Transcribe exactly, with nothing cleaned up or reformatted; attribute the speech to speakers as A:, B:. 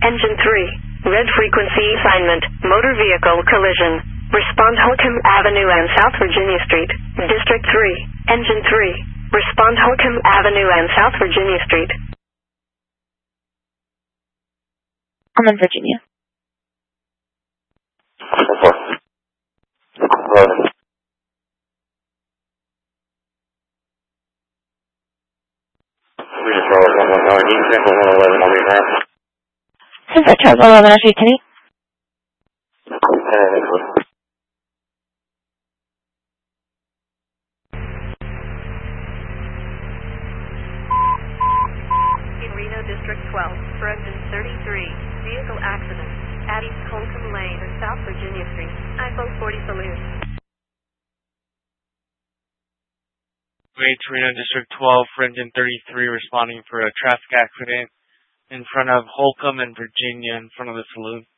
A: Engine three. Red frequency assignment. Motor vehicle collision. Respond Holcomb Avenue and South Virginia Street. District three. Engine three. Respond Holcomb Avenue and South Virginia Street.
B: I'm in Virginia. Since I Charles eleven, I'll see Kenny.
A: In Reno District twelve, for engine thirty-three, vehicle accident at East Holcomb Lane and South Virginia Street. I F O forty Saloon.
C: Wait, Reno District twelve for engine thirty-three responding for a traffic accident in front of Holcomb and Virginia in front of the saloon.